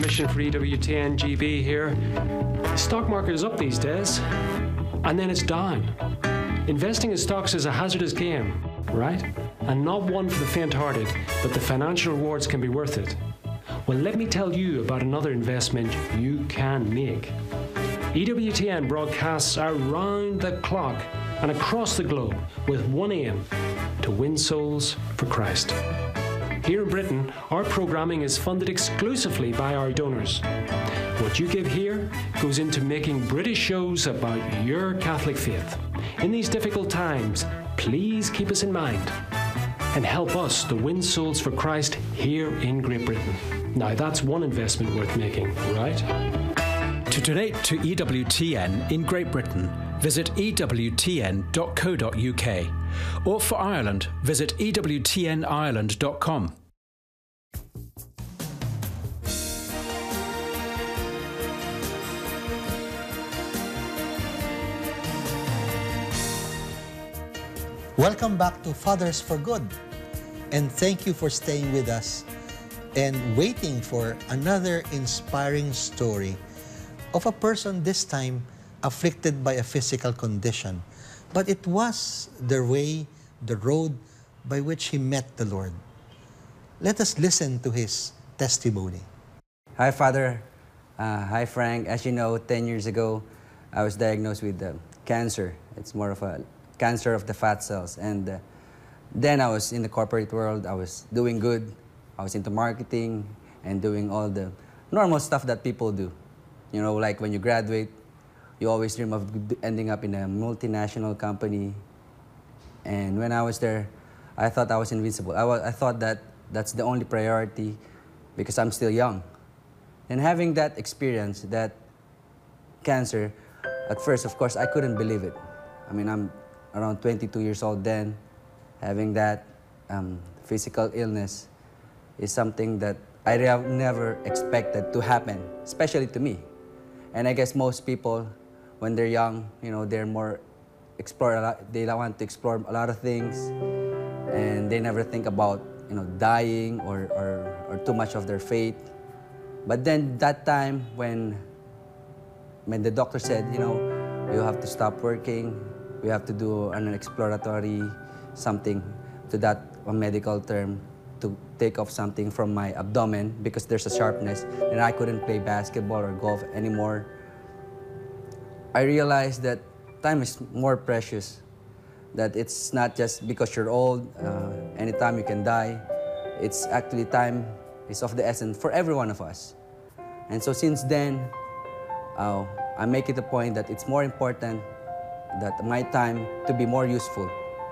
Mission for EWTN GB here. The stock market is up these days, and then it's down. Investing in stocks is a hazardous game, right? And not one for the faint-hearted, but the financial rewards can be worth it. Well, let me tell you about another investment you can make. EWTN broadcasts around the clock and across the globe with one aim: to win souls for Christ. Here in Britain, our programming is funded exclusively by our donors. What you give here goes into making British shows about your Catholic faith. In these difficult times, please keep us in mind and help us to win souls for Christ here in Great Britain. Now, that's one investment worth making, right? To donate to EWTN in Great Britain, visit ewtn.co.uk. Or for Ireland, visit ewtnireland.com. Welcome back to Fathers for Good, and thank you for staying with us and waiting for another inspiring story of a person this time afflicted by a physical condition. But it was the way, the road by which he met the Lord. Let us listen to his testimony. Hi, Father. Hi, Frank. As you know, 10 years ago, I was diagnosed with cancer. It's more of a cancer of the fat cells. And then I was in the corporate world. I was doing good. I was into marketing and doing all the normal stuff that people do. You know, like when you graduate, you always dream of ending up in a multinational company. And when I was there, I thought I was invincible. I thought that that's the only priority because I'm still young. And having that experience, that cancer, at first, of course, I couldn't believe it. I mean, I'm around 22 years old then. Having that physical illness is something that I never expected to happen, especially to me. And I guess most people, when they're young, you know, they're more explore a lot. They want to explore a lot of things, and they never think about, you know, dying or too much of their faith. But then that time when the doctor said, you know, you have to stop working, we have to do an exploratory something, to that a medical term, to take off something from my abdomen because there's a sharpness, and I couldn't play basketball or golf anymore. I realized that time is more precious, that it's not just because you're old, anytime you can die. It's actually time is of the essence for every one of us. And so since then, I make it a point that it's more important that my time to be more useful.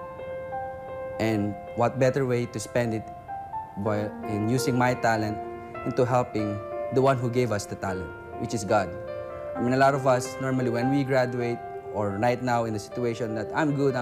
And what better way to spend it in using my talent into helping the one who gave us the talent, which is God. I mean, a lot of us, normally when we graduate, or right now in the situation that I'm good,